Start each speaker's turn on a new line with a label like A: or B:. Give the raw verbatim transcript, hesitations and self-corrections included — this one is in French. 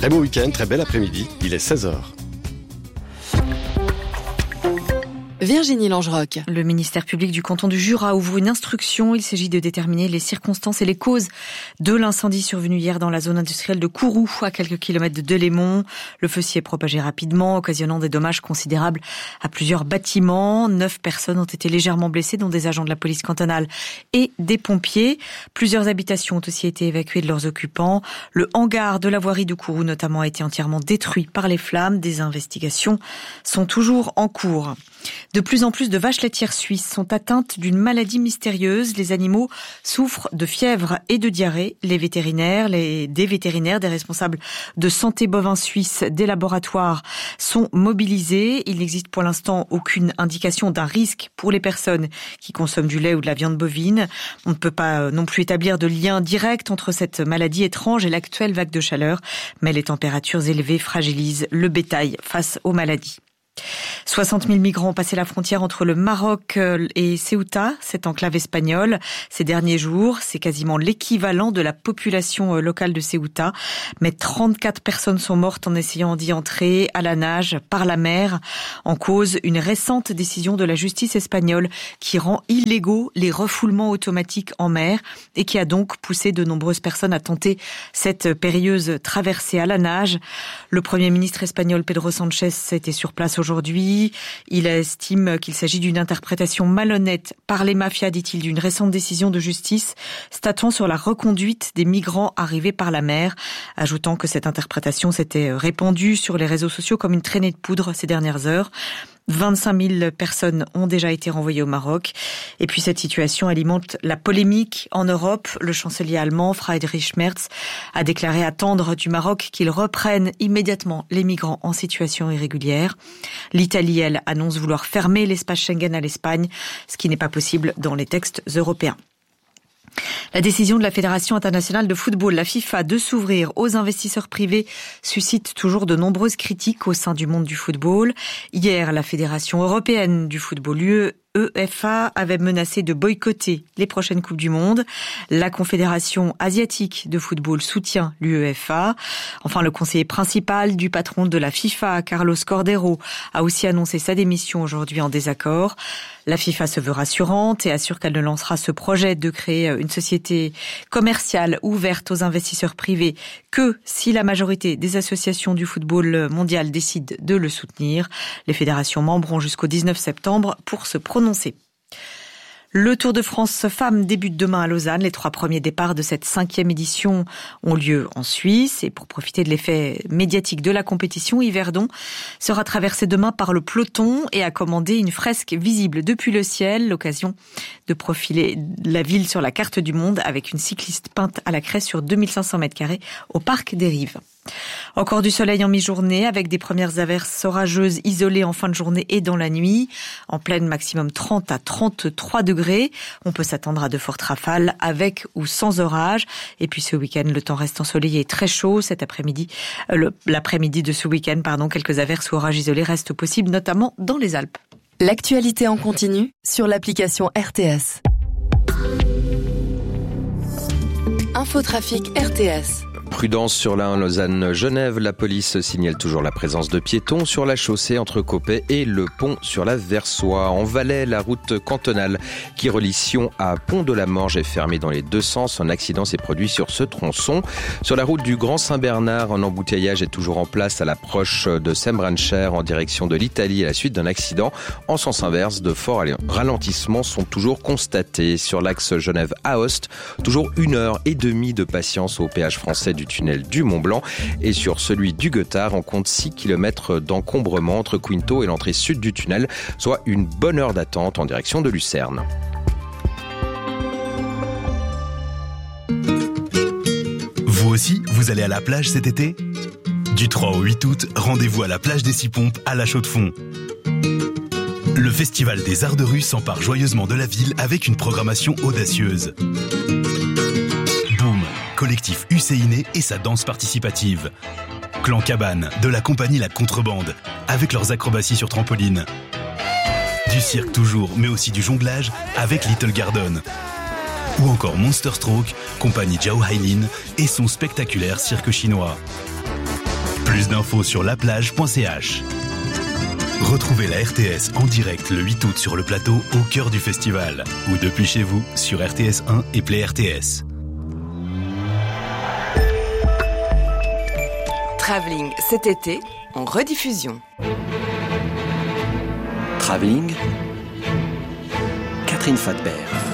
A: Très beau week-end, très bel après-midi, il est seize heures.
B: Virginie Langeroc.
C: Le ministère public du canton du Jura ouvre une instruction. Il s'agit de déterminer les circonstances et les causes de l'incendie survenu hier dans la zone industrielle de Kourou, à quelques kilomètres de Delémont. Le feu s'y est propagé rapidement, occasionnant des dommages considérables à plusieurs bâtiments. Neuf personnes ont été légèrement blessées, dont des agents de la police cantonale et des pompiers. Plusieurs habitations ont aussi été évacuées de leurs occupants. Le hangar de la voirie de Kourou, notamment, a été entièrement détruit par les flammes. Des investigations sont toujours en cours. De plus en plus de vaches laitières suisses sont atteintes d'une maladie mystérieuse. Les animaux souffrent de fièvre et de diarrhée. Les vétérinaires, les, des vétérinaires, des responsables de santé bovin suisse, des laboratoires sont mobilisés. Il n'existe pour l'instant aucune indication d'un risque pour les personnes qui consomment du lait ou de la viande bovine. On ne peut pas non plus établir de lien direct entre cette maladie étrange et l'actuelle vague de chaleur, mais les températures élevées fragilisent le bétail face aux maladies. soixante mille migrants ont passé la frontière entre le Maroc et Ceuta, cette enclave espagnole, ces derniers jours. C'est quasiment l'équivalent de la population locale de Ceuta. Mais trente-quatre personnes sont mortes en essayant d'y entrer à la nage par la mer. En cause, une récente décision de la justice espagnole qui rend illégaux les refoulements automatiques en mer et qui a donc poussé de nombreuses personnes à tenter cette périlleuse traversée à la nage. Le Premier ministre espagnol Pedro Sánchez était sur place aujourd'hui. Il estime qu'il s'agit d'une interprétation malhonnête par les mafias, dit-il, d'une récente décision de justice statuant sur la reconduite des migrants arrivés par la mer, ajoutant que cette interprétation s'était répandue sur les réseaux sociaux comme une traînée de poudre ces dernières heures. vingt-cinq mille personnes ont déjà été renvoyées au Maroc. Et puis cette situation alimente la polémique en Europe. Le chancelier allemand Friedrich Merz a déclaré attendre du Maroc qu'il reprenne immédiatement les migrants en situation irrégulière. L'Italie, elle, annonce vouloir fermer l'espace Schengen à l'Espagne, ce qui n'est pas possible dans les textes européens. La décision de la Fédération internationale de football, la FIFA, de s'ouvrir aux investisseurs privés suscite toujours de nombreuses critiques au sein du monde du football. Hier, la Fédération européenne du football, l'U E F A, avait menacé de boycotter les prochaines Coupes du Monde. La Confédération asiatique de football soutient l'U E F A. Enfin, le conseiller principal du patron de la FIFA, Carlos Cordeiro, a aussi annoncé sa démission aujourd'hui en désaccord. La FIFA se veut rassurante et assure qu'elle ne lancera ce projet de créer une société commerciale ouverte aux investisseurs privés que si la majorité des associations du football mondial décident de le soutenir. Les fédérations membres ont jusqu'au dix-neuf septembre pour se prononcer. Le Tour de France Femmes débute demain à Lausanne. Les trois premiers départs de cette cinquième édition ont lieu en Suisse. Et pour profiter de l'effet médiatique de la compétition, Yverdon sera traversé demain par le peloton et a commandé une fresque visible depuis le ciel. L'occasion de profiler la ville sur la carte du monde avec une cycliste peinte à la craie sur deux mille cinq cents mètres carrés au Parc des Rives. Encore du soleil en mi-journée avec des premières averses orageuses isolées en fin de journée et dans la nuit. En pleine, maximum trente à trente-trois degrés. On peut s'attendre à de fortes rafales avec ou sans orage. Et puis ce week-end, le temps reste ensoleillé et très chaud. Cet après-midi, euh, le, l'après-midi de ce week-end, pardon, quelques averses ou orages isolés restent possibles, notamment dans les Alpes.
B: L'actualité en continu sur l'application R T S. Infotrafic R T S.
D: Prudence sur la un Lausanne-Genève. La police signale toujours la présence de piétons sur la chaussée entre Coppet et le pont sur la Versoix. En Valais, la route cantonale qui relie Sion à Pont-de-la-Morge est fermée dans les deux sens. Un accident s'est produit sur ce tronçon. Sur la route du Grand Saint-Bernard, un embouteillage est toujours en place à l'approche de Sembrancher en direction de l'Italie à la suite d'un accident en sens inverse. De forts ralentissements sont toujours constatés. Sur l'axe Genève-Aoste, toujours une heure et demie de patience au péage français du tunnel du Mont-Blanc. Et sur celui du Goethard, on compte six kilomètres d'encombrement entre Quinto et l'entrée sud du tunnel, soit une bonne heure d'attente en direction de Lucerne.
E: Vous aussi, vous allez à la plage cet été ? Du trois au huit août, rendez-vous à la plage des Six Pompes à La Chaux-de-Fonds. Le Festival des Arts de Rue s'empare joyeusement de la ville avec une programmation audacieuse. Boom, collectif Husséiné et sa danse participative. Clan Cabane, de la compagnie La Contrebande, avec leurs acrobaties sur trampoline. Du cirque toujours, mais aussi du jonglage avec Little Garden. Ou encore Monster Stroke, compagnie Zhao Hailin et son spectaculaire cirque chinois. Plus d'infos sur laplage point c h. Retrouvez la R T S en direct le huit août sur le plateau au cœur du festival ou depuis chez vous sur R T S un et Play R T S.
F: Travelling cet été en rediffusion.
G: Travelling, Catherine Fadbert.